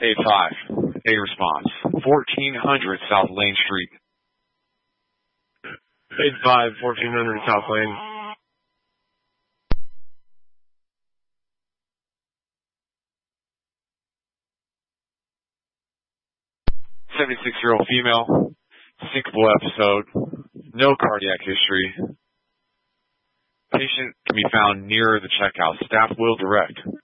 8-5. A response. 1400 South Lane Street. 8-5, 1400 South Lane. .76-year-old female. Syncopal episode. No cardiac history. Patient can be found near the checkout. Staff will direct.